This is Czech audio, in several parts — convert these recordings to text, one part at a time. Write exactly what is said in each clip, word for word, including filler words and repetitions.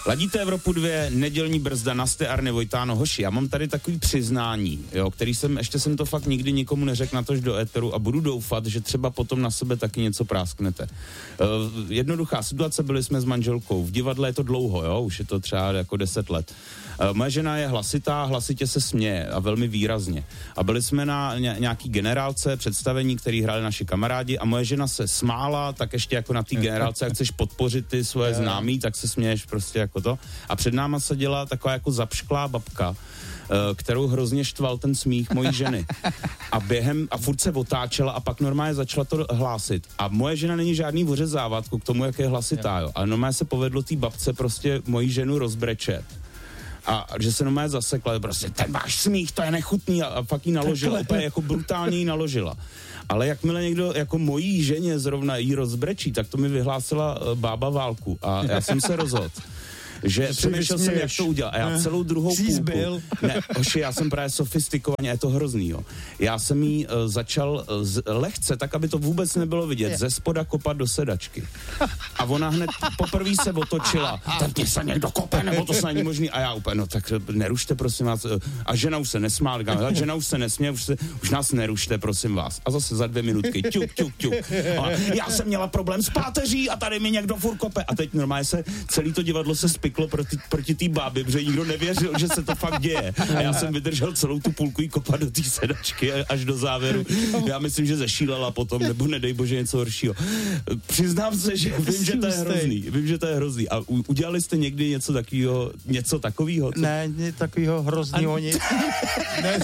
Ladíte Evropu dvě, nedělní brzda, naste Arne Vojtáno, hoši, já mám tady takový přiznání, jo, který jsem, ještě jsem to fakt nikdy nikomu neřekl, natož do éteru a budu doufat, že třeba potom na sebe taky něco prásknete. Uh, jednoduchá situace, byli jsme s manželkou, v divadle je to dlouho, jo, už je to třeba jako deset let. Uh, moje žena je hlasitá, hlasitě se směje a velmi výrazně. A byli jsme na nějaký generálce, představení, který hráli naši kamarádi a moje žena se smála, tak ještě jako na té generálce, jak chceš podpořit ty svoje známí, tak se směješ prostě jako to. A před náma se dělá taková jako zapšklá babka, kterou hrozně štval ten smích mojí ženy. A během, a furt se otáčela a pak normálně začala to hlásit. A moje žena není žádný vořezávátko k tomu, jak je hlasitá, jo. Ale normálně se povedlo té babce prostě mojí ženu rozbrečet. A že se normálně zasekla, prostě ten váš smích, to je nechutný a, a fakt jí naložila, úplně jako brutálně jí naložila. Ale jakmile někdo jako mojí ženě zrovna jí rozbrečí, tak to mi vyhlásila uh, bába válku a já jsem se rozhodl. Že přemýšlel jsem, jak to udělat. A já celou druhou půlku... Ne, hoši, já jsem právě sofistikovaně, je to hrozný, jo. Já jsem jí uh, začal uh, z, lehce, tak aby to vůbec nebylo vidět, je. ze spoda kopat do sedačky. A ona hned poprvé se otočila. Tak mě se někdo kope, nebo to se není možný. A já úplně, no tak nerušte, prosím vás. A žena už se nesmál, žena už se nesmě, už, se, už nás nerušte, prosím vás. A zase za dvě minutky, ťuk, ťuk, ťuk. A já jsem měla problém s páteří a tady mi někdo furt kope. A teď normálně se celý to divadlo se spiklo proti, proti té bábě, protože nikdo nevěřil, že se to fakt děje. A já jsem vydržel celou tu půlku jí kopat do té sedačky až do závěru. Já myslím, že zešílela potom, nebo nedej bože něco horšího. Přiznám se, že vím, že to je hrozný. Vím, že to je hrozný. A u, udělali jste někdy něco takového, něco takového? Co? Ne, takového hroznýho nic. Ne.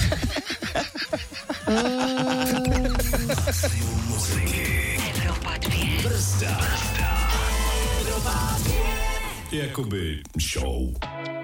Evropa dvě. Brzda. Evropa dvě. Jakoby show.